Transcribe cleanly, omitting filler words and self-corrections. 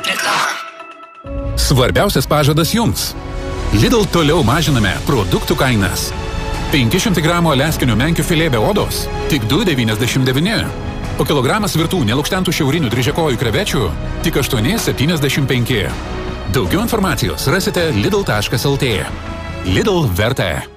Reklama. Svarbiausias pažadas jums. Lidl toliau mažiname produktų kainas. 500 gramų aliaskinių menkių filė be odos – tik 2,99. O kilogramas virtų nelukštentų šiaurinių dryžiakojų krevečių – tik 8,75. Daugiau informacijos rasite lidl.lt. Lidl verta.